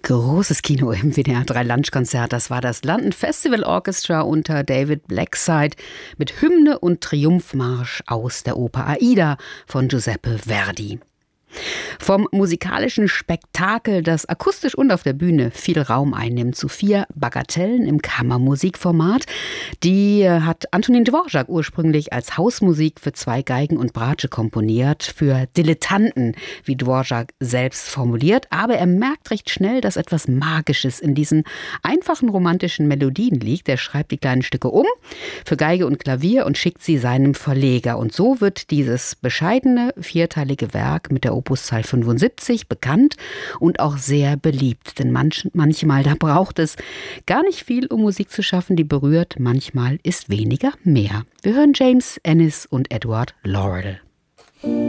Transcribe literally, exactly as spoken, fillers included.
Großes Kino im W D R drei Lunchkonzert. Das war das London Festival Orchestra unter David Blackside mit Hymne und Triumphmarsch aus der Oper Aida von Giuseppe Verdi. Vom musikalischen Spektakel, das akustisch und auf der Bühne viel Raum einnimmt, zu vier Bagatellen im Kammermusikformat. Die hat Antonín Dvořák ursprünglich als Hausmusik für zwei Geigen und Bratsche komponiert, für Dilettanten, wie Dvořák selbst formuliert. Aber er merkt recht schnell, dass etwas Magisches in diesen einfachen romantischen Melodien liegt. Er schreibt die kleinen Stücke um für Geige und Klavier und schickt sie seinem Verleger. Und so wird dieses bescheidene, vierteilige Werk mit der Opuszahl fünfundsiebzig bekannt und auch sehr beliebt. Denn manch, manchmal, da braucht es gar nicht viel, um Musik zu schaffen, die berührt. Manchmal ist weniger mehr. Wir hören James Ennis und Edward Laurel.